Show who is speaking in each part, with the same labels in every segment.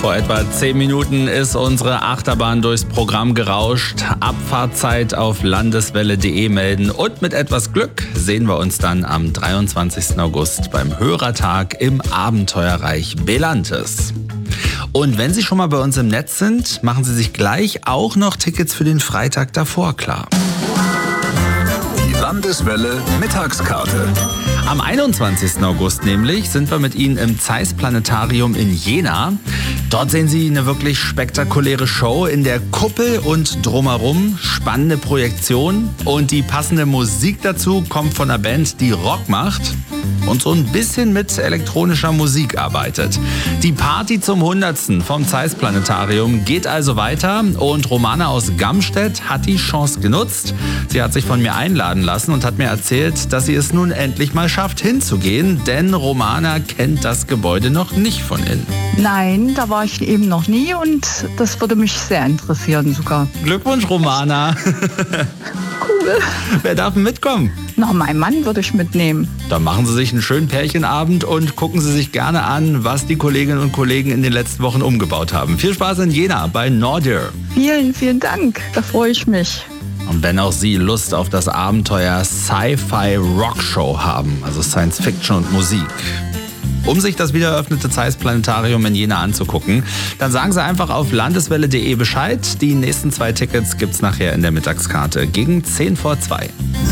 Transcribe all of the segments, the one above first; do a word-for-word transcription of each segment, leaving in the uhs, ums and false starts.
Speaker 1: Vor etwa zehn Minuten ist unsere Achterbahn durchs Programm gerauscht. Abfahrtzeit auf landeswelle punkt de melden und mit etwas Glück sehen wir uns dann am dreiundzwanzigsten August beim Hörertag im Abenteuerreich Belantes. Und wenn Sie schon mal bei uns im Netz sind, machen Sie sich gleich auch noch Tickets für den Freitag davor klar.
Speaker 2: Die Landeswelle Mittagskarte.
Speaker 1: Am einundzwanzigsten August nämlich sind wir mit Ihnen im Zeiss Planetarium in Jena. Dort sehen Sie eine wirklich spektakuläre Show in der Kuppel und drumherum. Spannende Projektion und die passende Musik dazu kommt von einer Band, die Rock macht und so ein bisschen mit elektronischer Musik arbeitet. Die Party zum hundertsten vom Zeiss Planetarium geht also weiter und Romana aus Gamstedt hat die Chance genutzt. Sie hat sich von mir einladen lassen und hat mir erzählt, dass sie es nun endlich mal schafft hinzugehen, denn Romana kennt das Gebäude noch nicht von innen.
Speaker 3: Nein, da war ich eben noch nie und das würde mich sehr interessieren sogar.
Speaker 1: Glückwunsch, Romana.
Speaker 3: Cool.
Speaker 1: Wer darf denn mitkommen?
Speaker 3: Na, meinen Mann würde ich mitnehmen.
Speaker 1: Dann machen Sie sich einen schönen Pärchenabend und gucken Sie sich gerne an, was die Kolleginnen und Kollegen in den letzten Wochen umgebaut haben. Viel Spaß in Jena bei Nordir.
Speaker 3: Vielen, vielen Dank. Da freue ich mich.
Speaker 1: Und wenn auch Sie Lust auf das Abenteuer Sci-Fi Rock Show haben, also Science Fiction und Musik, um sich das wieder eröffnete Zeiss Planetarium in Jena anzugucken, dann sagen Sie einfach auf landeswelle punkt de Bescheid. Die nächsten zwei Tickets gibt's nachher in der Mittagskarte gegen zehn vor zwei.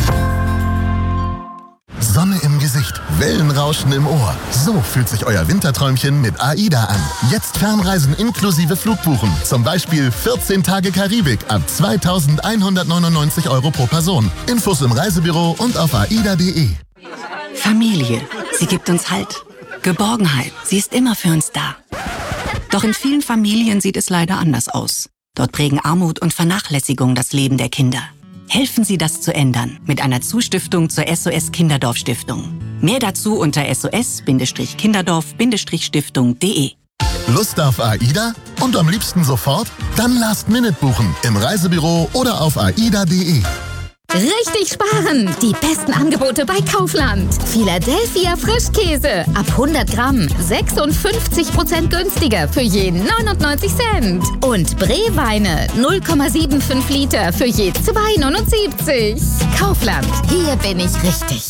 Speaker 4: Sonne im Gesicht, Wellenrauschen im Ohr. So fühlt sich euer Winterträumchen mit AIDA an. Jetzt Fernreisen inklusive Flugbuchen. Zum Beispiel vierzehn Tage Karibik ab zweitausendeinhundertneunundneunzig Euro pro Person. Infos im Reisebüro und auf aida punkt de.
Speaker 5: Familie, sie gibt uns Halt. Geborgenheit, sie ist immer für uns da. Doch in vielen Familien sieht es leider anders aus. Dort prägen Armut und Vernachlässigung das Leben der Kinder. Helfen Sie, das zu ändern mit einer Zustiftung zur S O S Kinderdorf Stiftung. Mehr dazu unter s o s kinderdorf stiftung punkt de.
Speaker 4: Lust auf AIDA? Und am liebsten sofort? Dann Last Minute buchen im Reisebüro oder auf aida punkt de.
Speaker 6: Richtig sparen! Die besten Angebote bei Kaufland. Philadelphia Frischkäse ab hundert Gramm sechsundfünfzig Prozent günstiger für je neunundneunzig Cent. Und Bree-Weine null Komma fünfundsiebzig Liter für je zwei neunundsiebzig. Kaufland, hier bin ich richtig.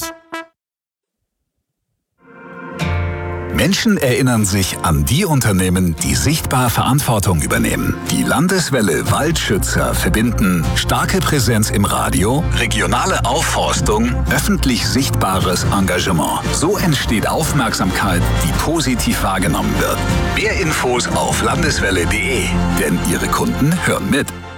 Speaker 2: Menschen erinnern sich an die Unternehmen, die sichtbar Verantwortung übernehmen. Die Landeswelle Waldschützer verbinden starke Präsenz im Radio, regionale Aufforstung, öffentlich sichtbares Engagement. So entsteht Aufmerksamkeit, die positiv wahrgenommen wird. Mehr Infos auf landeswelle punkt de, denn Ihre Kunden hören mit.